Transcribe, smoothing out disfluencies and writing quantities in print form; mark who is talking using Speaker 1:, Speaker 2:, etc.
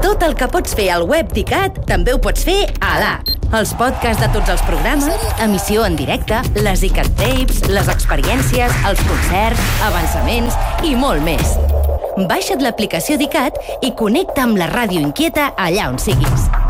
Speaker 1: Tot el que pots fer al web d'ICAT també ho pots fer a l'app. Els podcasts de tots els programes, emissió en directe, les ICAT Tapes, les experiències, els concerts, avançaments i molt més. Baixa't l'aplicació d'ICAT i connecta amb la ràdio inquieta allà on siguis.